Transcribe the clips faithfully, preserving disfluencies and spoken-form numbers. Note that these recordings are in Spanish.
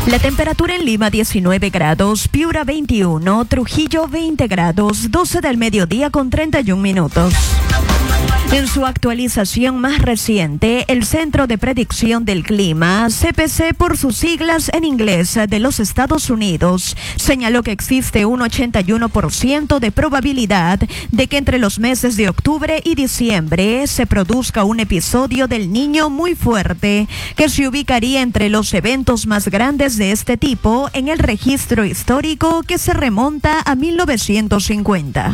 La temperatura en Lima diecinueve grados, Piura veintiuno, Trujillo veinte grados, doce del mediodía con treinta y un minutos. En su actualización más reciente, el Centro de Predicción del Clima, C P C por sus siglas en inglés, de los Estados Unidos, señaló que existe un ochenta y uno por ciento de probabilidad de que entre los meses de octubre y diciembre se produzca un episodio del Niño muy fuerte, que se ubicaría entre los eventos más grandes de este tipo en el registro histórico que se remonta a mil novecientos cincuenta.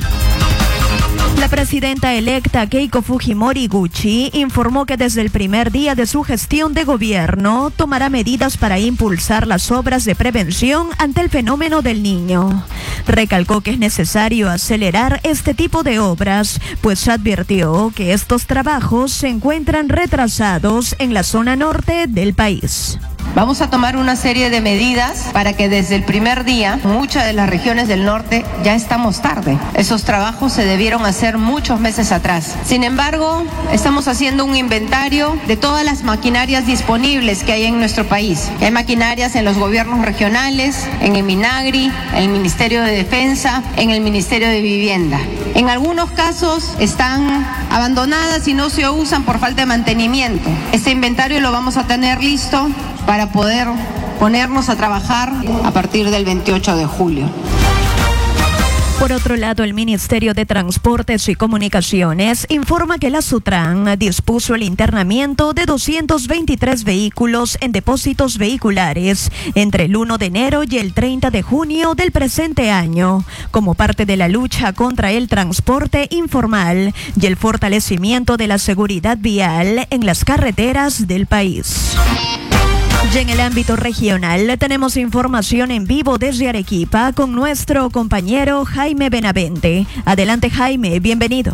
La presidenta electa Keiko Fujimori Gucci informó que desde el primer día de su gestión de gobierno tomará medidas para impulsar las obras de prevención ante el fenómeno del Niño. Recalcó que es necesario acelerar este tipo de obras, pues advirtió que estos trabajos se encuentran retrasados en la zona norte del país. Vamos a tomar una serie de medidas para que desde el primer día, muchas de las regiones del norte ya estamos tarde. Esos trabajos se debieron hacer muchos meses atrás. Sin embargo, estamos haciendo un inventario de todas las maquinarias disponibles que hay en nuestro país. Hay maquinarias en los gobiernos regionales, en el MINAGRI, en el Ministerio de Defensa, en el Ministerio de Vivienda. En algunos casos están abandonadas y no se usan por falta de mantenimiento. Este inventario lo vamos a tener listo para poder ponernos a trabajar a partir del veintiocho de julio. Por otro lado, el Ministerio de Transportes y Comunicaciones informa que la SUTRAN dispuso el internamiento de doscientos veintitrés vehículos en depósitos vehiculares entre el primero de enero y el treinta de junio del presente año, como parte de la lucha contra el transporte informal y el fortalecimiento de la seguridad vial en las carreteras del país. Y en el ámbito regional tenemos información en vivo desde Arequipa con nuestro compañero Jaime Benavente. Adelante, Jaime, bienvenido.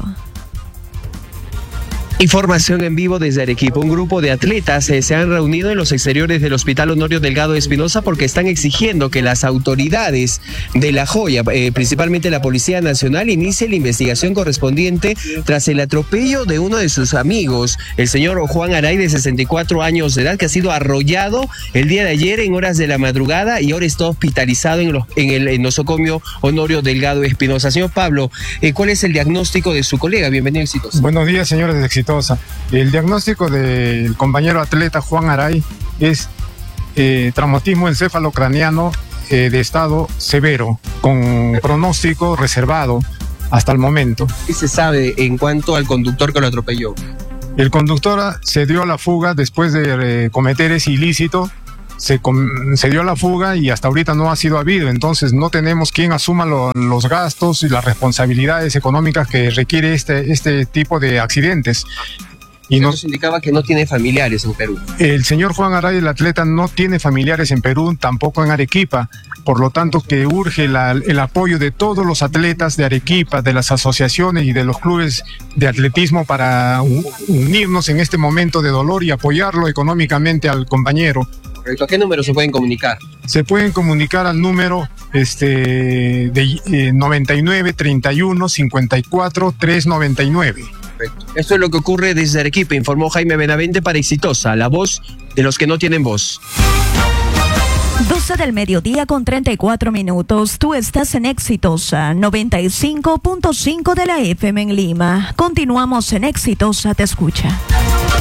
Información en vivo desde Arequipa. Un grupo de atletas eh, se han reunido en los exteriores del Hospital Honorio Delgado Espinosa porque están exigiendo que las autoridades de La Joya, eh, principalmente la Policía Nacional, inicie la investigación correspondiente tras el atropello de uno de sus amigos, el señor Juan Aray, de sesenta y cuatro años de edad, que ha sido arrollado el día de ayer en horas de la madrugada y ahora está hospitalizado en, los, en el en nosocomio Honorio Delgado Espinosa. Señor Pablo, eh, ¿cuál es el diagnóstico de su colega? Bienvenido, Exitosa. Buenos días, señores de Exitosa. El diagnóstico del compañero atleta Juan Aray es eh, traumatismo encefalocraniano eh, de estado severo, con pronóstico reservado hasta el momento. ¿Qué se sabe en cuanto al conductor que lo atropelló? El conductor se dio a la fuga después de eh, cometer ese ilícito. Se, se dio la fuga y hasta ahorita no ha sido habido, entonces no tenemos quien asuma lo, los gastos y las responsabilidades económicas que requiere este, este tipo de accidentes. Y nos indicaba que no tiene familiares en Perú. El señor Juan Aray, el atleta, no tiene familiares en Perú, tampoco en Arequipa, por lo tanto que urge la, el apoyo de todos los atletas de Arequipa, de las asociaciones y de los clubes de atletismo para unirnos en este momento de dolor y apoyarlo económicamente al compañero. ¿A qué número se pueden comunicar? Se pueden comunicar al número este, de eh, noventa y nueve, treinta y uno, cincuenta y cuatro, trescientos noventa y nueve. Perfecto. Esto es lo que ocurre desde Arequipa, informó Jaime Benavente para Exitosa, la voz de los que no tienen voz. doce del mediodía con treinta y cuatro minutos. Tú estás en Exitosa, noventa y cinco punto cinco de la F M en Lima. Continuamos en Exitosa, te escucha.